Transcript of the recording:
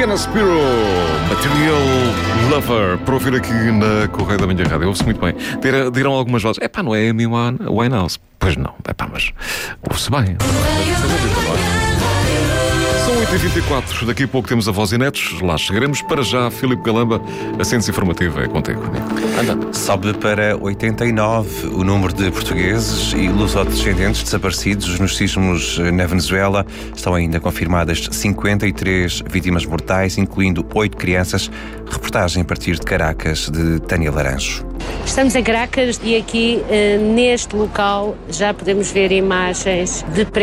Diana Spiro, Material Lover, para ouvir aqui na Correia da Manhã Rádio. Ouve-se muito bem. Dirão algumas vozes: não é Amy Winehouse. Pois não, mas ouve-se bem. São 8h24, daqui a pouco temos a Voz e Netos, lá chegaremos. Para já, Filipe Galamba, a Ciência Informativa é contigo. Anda. Sobe para 89 o número de portugueses e lusodescendentes desaparecidos nos sismos na Venezuela. Estão ainda confirmadas 53 vítimas mortais, incluindo 8 crianças. Reportagem a partir de Caracas, de Tânia Laranjo. Estamos em Caracas e aqui neste local já podemos ver imagens de